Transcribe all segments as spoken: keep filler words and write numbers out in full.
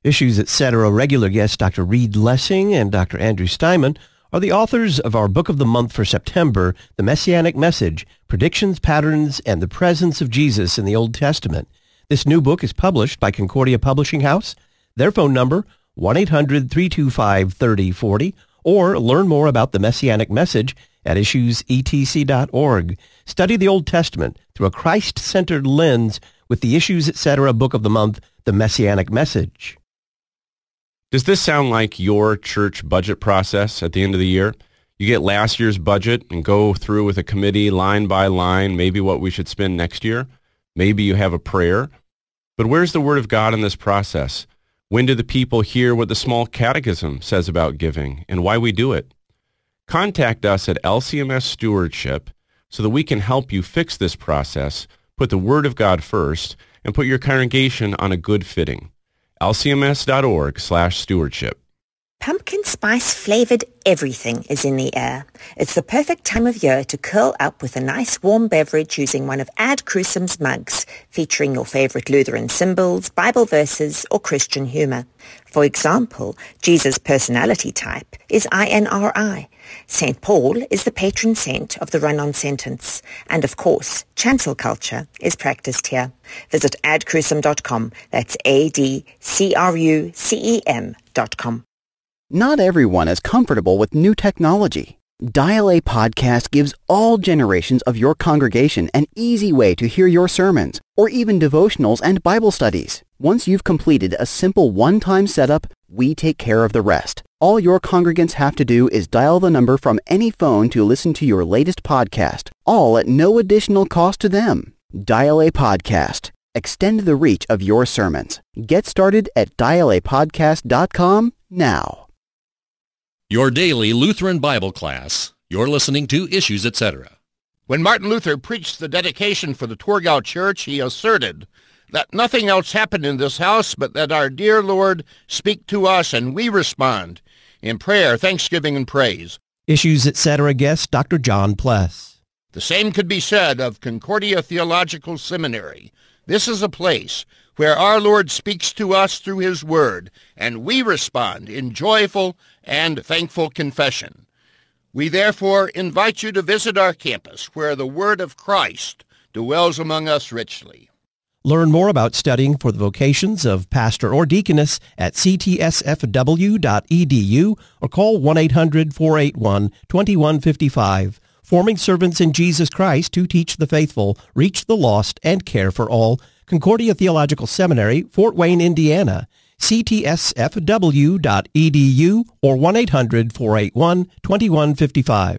Issues, et cetera. Regular guests Doctor Reed Lessing and Doctor Andrew Steinman are the authors of our book of the month for September, The Messianic Message, Predictions, Patterns, and the Presence of Jesus in the Old Testament. This new book is published by Concordia Publishing House. Their phone number, one eight hundred, three two five, three oh four oh, or learn more about the Messianic Message at issues e t c dot org. Study the Old Testament through a Christ-centered lens with the Issues, et cetera. Book of the month, The Messianic Message. Does this sound like your church budget process at the end of the year? You get last year's budget and go through with a committee line by line, maybe what we should spend next year. Maybe you have a prayer. But where's the Word of God in this process? When do the people hear what the small catechism says about giving and why we do it? Contact us at L C M S Stewardship so that we can help you fix this process, put the Word of God first, and put your congregation on a good footing. L C M S dot org slash stewardship. Pumpkin spice flavored everything is in the air. It's the perfect time of year to curl up with a nice warm beverage using one of Ad Crucem's mugs, featuring your favorite Lutheran symbols, Bible verses, or Christian humor. For example, Jesus' personality type is I N R I. Saint Paul is the patron saint of the run-on sentence. And of course, chancel culture is practiced here. Visit ad crucem dot com. That's A D C R U C E M dot com. Not everyone is comfortable with new technology. Dial A Podcast gives all generations of your congregation an easy way to hear your sermons, or even devotionals and Bible studies. Once you've completed a simple one-time setup, we take care of the rest. All your congregants have to do is dial the number from any phone to listen to your latest podcast, all at no additional cost to them. Dial A Podcast. Extend the reach of your sermons. Get started at dial a podcast dot com now. Your daily Lutheran Bible class. You're listening to Issues, et cetera. When Martin Luther preached the dedication for the Torgau Church, he asserted that nothing else happened in this house but that our dear Lord speak to us and we respond in prayer, thanksgiving, and praise. Issues, et cetera. Guest Doctor John Pless. The same could be said of Concordia Theological Seminary. This is a place where our Lord speaks to us through his word, and we respond in joyful and thankful confession. We therefore invite you to visit our campus, where the word of Christ dwells among us richly. Learn more about studying for the vocations of pastor or deaconess at c t s f w dot e d u or call one eight hundred, four eight one, two one five five. Forming servants in Jesus Christ to teach the faithful, reach the lost, and care for all. Concordia Theological Seminary, Fort Wayne, Indiana. c t s f w dot e d u or one eight hundred, four eight one, two one five five.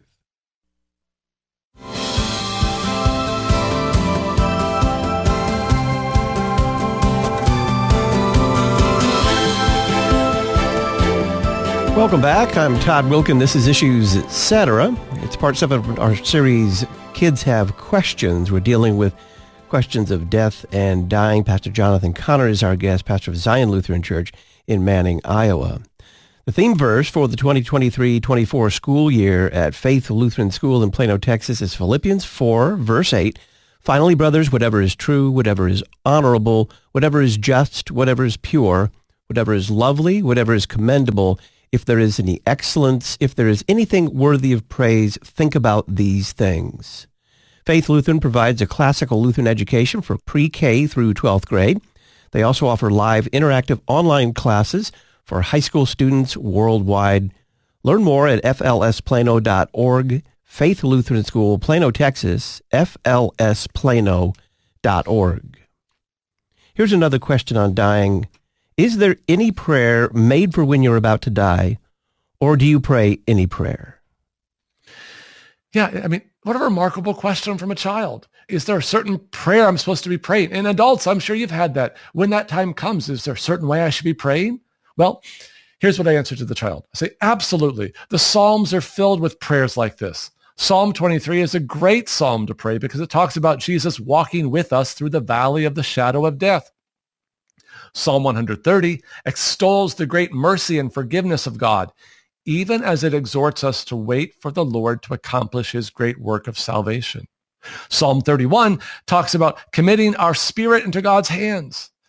Welcome back. I'm Todd Wilkin. This is Issues, et cetera. It's part seven of our series, Kids Have Questions. We're dealing with questions of death and dying. Pastor Jonathan Connor is our guest, pastor of Zion Lutheran Church in Manning, Iowa. The theme verse for the twenty twenty-three twenty-four school year at Faith Lutheran School in Plano, Texas is Philippians four, verse eight. Finally, brothers, whatever is true, whatever is honorable, whatever is just, whatever is pure, whatever is lovely, whatever is commendable, if there is any excellence, if there is anything worthy of praise, think about these things. Faith Lutheran provides a classical Lutheran education for pre-K through twelfth grade. They also offer live interactive online classes for high school students worldwide. Learn more at f l s plano dot org. Faith Lutheran School, Plano, Texas, f l s plano dot org. Here's another question on dying. Is there any prayer made for when you're about to die, or do you pray any prayer? Yeah, I mean, what a remarkable question from a child. Is there a certain prayer I'm supposed to be praying? And adults, I'm sure you've had that. When that time comes, is there a certain way I should be praying? Well, here's what I answer to the child. I say, absolutely. The Psalms are filled with prayers like this. Psalm twenty-three is a great psalm to pray because it talks about Jesus walking with us through the valley of the shadow of death. Psalm one thirty extols the great mercy and forgiveness of God, even as it exhorts us to wait for the Lord to accomplish his great work of salvation. Psalm thirty-one talks about committing our spirit into God's hands.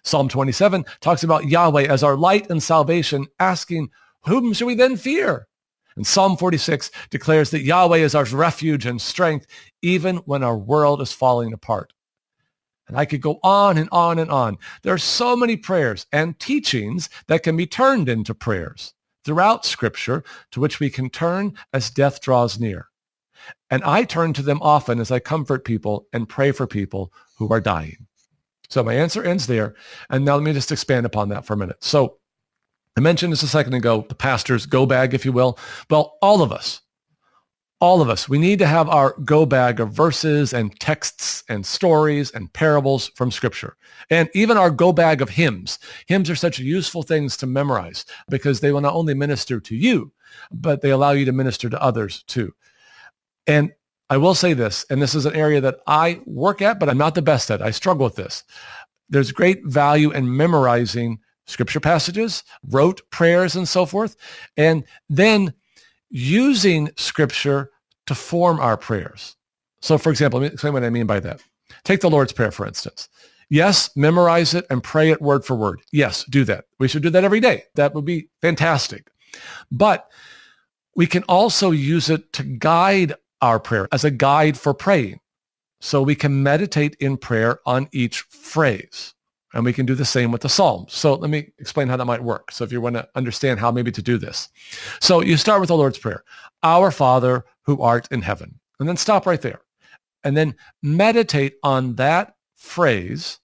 Psalm twenty-seven talks about Yahweh as our light and salvation, asking, whom should we then fear? And Psalm forty-six declares that Yahweh is our refuge and strength, even when our world is falling apart. And I could go on and on and on. There are so many prayers and teachings that can be turned into prayers throughout Scripture to which we can turn as death draws near. And I turn to them often as I comfort people and pray for people who are dying. So my answer ends there. And now let me just expand upon that for a minute. So I mentioned this a second ago, the pastor's go bag, if you will. Well, all of us, all of us, we need to have our go bag of verses and texts and stories and parables from Scripture. And even our go bag of hymns. Hymns are such useful things to memorize because they will not only minister to you, but they allow you to minister to others too. And I will say this, and this is an area that I work at, but I'm not the best at. I struggle with this. There's great value in memorizing Scripture passages, rote prayers, and so forth, and then using Scripture to form our prayers. So, for example, let me explain what I mean by that. Take the Lord's Prayer, for instance. Yes, memorize it and pray it word for word. Yes, do that. We should do that every day. That would be fantastic. But we can also use it to guide our prayer as a guide for praying. So we can meditate in prayer on each phrase. And we can do the same with the Psalms. So let me explain how that might work. So if you want to understand how maybe to do this. So you start with the Lord's Prayer. Our Father who art in heaven. And then stop right there. And then meditate on that phrase,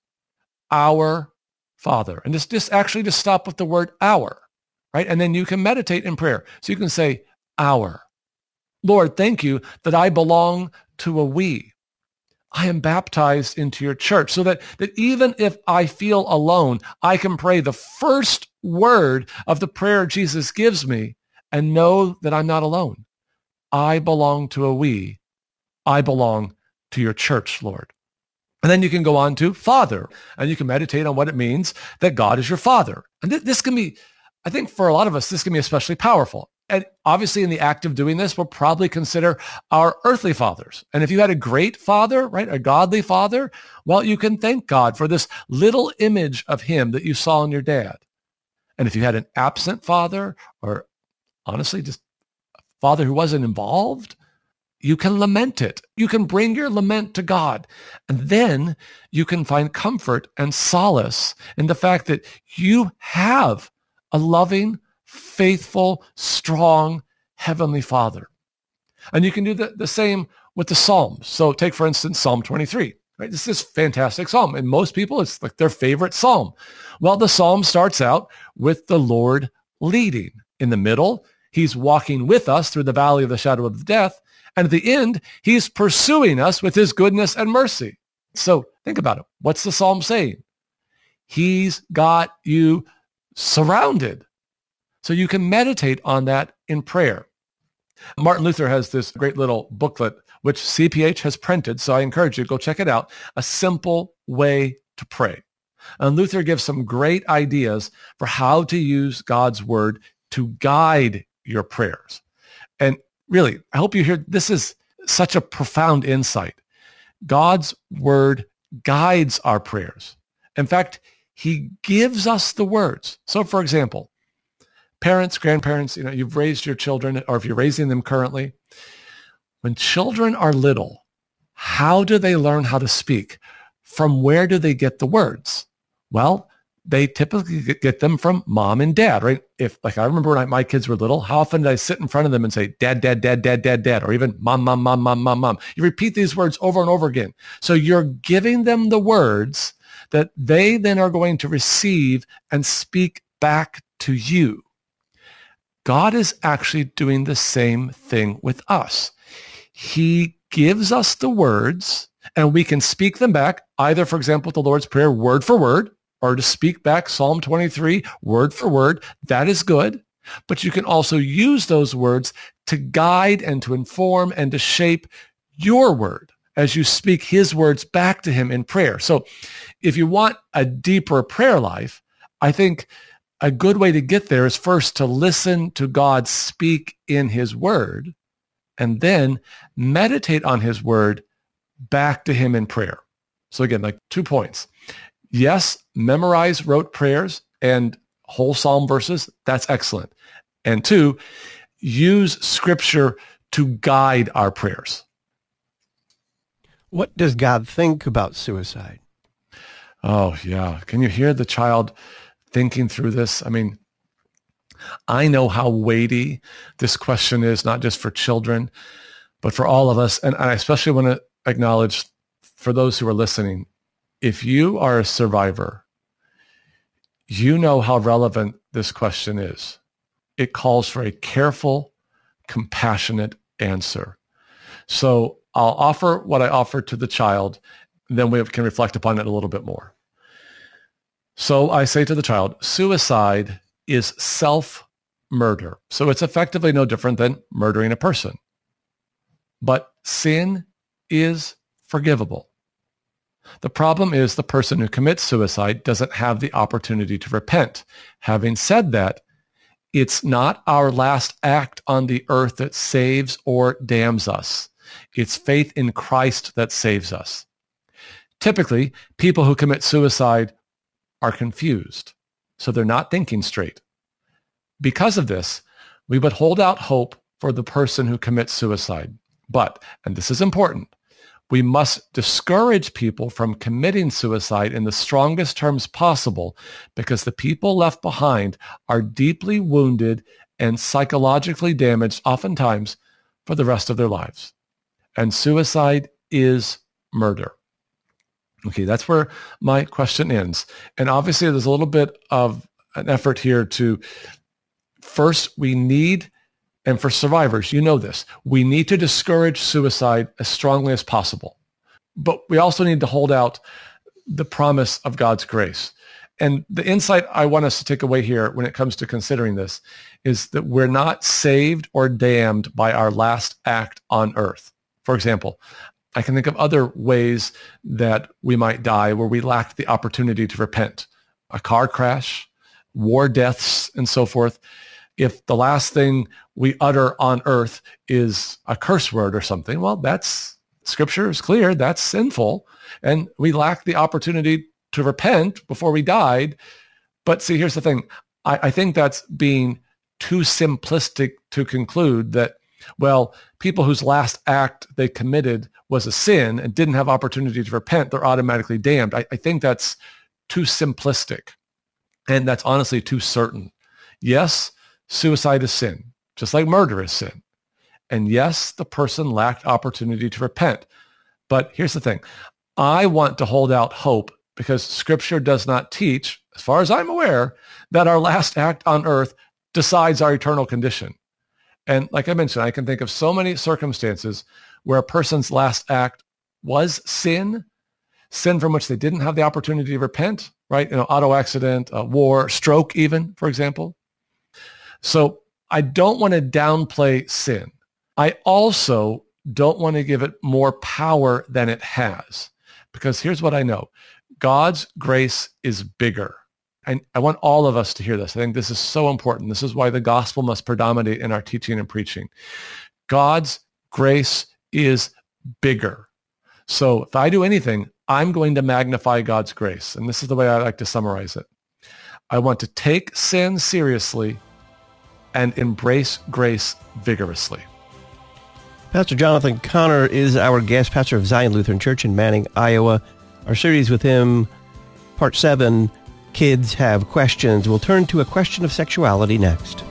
our Father. And just, just actually just stop with the word our, right? And then you can meditate in prayer. So you can say, our. Lord, thank you that I belong to a we. I am baptized into your church so that, that even if I feel alone, I can pray the first word of the prayer Jesus gives me and know that I'm not alone. I belong to a we. I belong to your church, Lord. And then you can go on to Father, and you can meditate on what it means that God is your Father. And th- this can be, I think for a lot of us, this can be especially powerful. And obviously in the act of doing this, we'll probably consider our earthly fathers. And if you had a great father, right, a godly father, well, you can thank God for this little image of him that you saw in your dad. And if you had an absent father, or honestly, just a father who wasn't involved, you can lament it. You can bring your lament to God. And then you can find comfort and solace in the fact that you have a loving, faithful, strong, heavenly Father. And you can do the, the same with the Psalms. So take, for instance, Psalm twenty-three. Right? This is a fantastic psalm. And most people, it's like their favorite psalm. Well, the psalm starts out with the Lord leading. In the middle, he's walking with us through the valley of the shadow of death. And at the end, he's pursuing us with his goodness and mercy. So think about it. What's the psalm saying? He's got you surrounded. So you can meditate on that in prayer. Martin Luther has this great little booklet, which C P H has printed. So I encourage you to go check it out. A Simple Way to Pray. And Luther gives some great ideas for how to use God's word to guide your prayers. And really, I hope you hear, this is such a profound insight. God's word guides our prayers. In fact, he gives us the words. So for example, parents, grandparents, you know, you've raised your children, or if you're raising them currently, when children are little, how do they learn how to speak? From where do they get the words? Well, they typically get them from mom and dad, right? If, like, I remember when I, my kids were little, how often did I sit in front of them and say, dad, dad, dad, dad, dad, dad, or even mom, mom, mom, mom, mom, mom. You repeat these words over and over again. So you're giving them the words that they then are going to receive and speak back to you. God is actually doing the same thing with us. He gives us the words and we can speak them back, either, for example, the Lord's Prayer, word for word, or to speak back Psalm twenty-three, word for word. That is good. But you can also use those words to guide and to inform and to shape your word as you speak his words back to him in prayer. So if you want a deeper prayer life, I think a good way to get there is first to listen to God speak in his word and then meditate on his word back to him in prayer. So again, like two points. Yes, memorize rote prayers and whole psalm verses. That's excellent. And two, use Scripture to guide our prayers. What does God think about suicide? Oh, yeah. Can you hear the child thinking through this? I mean, I know how weighty this question is, not just for children, but for all of us. And I especially want to acknowledge for those who are listening, if you are a survivor, you know how relevant this question is. It calls for a careful, compassionate answer. So I'll offer what I offered to the child, then we can reflect upon it a little bit more. So I say to the child, suicide is self-murder. So it's effectively no different than murdering a person. But sin is forgivable. The problem is the person who commits suicide doesn't have the opportunity to repent. Having said that, it's not our last act on the earth that saves or damns us. It's faith in Christ that saves us. Typically, people who commit suicide are confused, so they're not thinking straight. Because of this, we would hold out hope for the person who commits suicide. But, and this is important, we must discourage people from committing suicide in the strongest terms possible, because the people left behind are deeply wounded and psychologically damaged, oftentimes for the rest of their lives. And suicide is murder. Okay, that's where my question ends. And obviously there's a little bit of an effort here to, first, we need, and for survivors, you know this, we need to discourage suicide as strongly as possible. But we also need to hold out the promise of God's grace. And the insight I want us to take away here when it comes to considering this is that we're not saved or damned by our last act on earth. For example, I can think of other ways that we might die where we lacked the opportunity to repent. A car crash, war deaths, and so forth. If the last thing we utter on earth is a curse word or something, well, that's, Scripture is clear, that's sinful, and we lack the opportunity to repent before we died. But see, here's the thing. I, I think that's being too simplistic to conclude that, well, people whose last act they committed was a sin and didn't have opportunity to repent, they're automatically damned. I, I think that's too simplistic, and that's honestly too certain. Yes, suicide is sin, just like murder is sin. And yes, the person lacked opportunity to repent. But here's the thing. I want to hold out hope because Scripture does not teach, as far as I'm aware, that our last act on earth decides our eternal condition. And like I mentioned, I can think of so many circumstances where a person's last act was sin, sin from which they didn't have the opportunity to repent, right? You know, auto accident, a war, stroke even, for example. So I don't want to downplay sin. I also don't want to give it more power than it has, because here's what I know. God's grace is bigger. And I want all of us to hear this. I think this is so important. This is why the gospel must predominate in our teaching and preaching. God's grace is bigger. So if I do anything, I'm going to magnify God's grace. And this is the way I like to summarize it. I want to take sin seriously and embrace grace vigorously. Pastor Jonathan Connor is our guest pastor of Zion Lutheran Church in Manning, Iowa. Our series with him, part seven, Kids Have Questions. We'll turn to a question of sexuality next.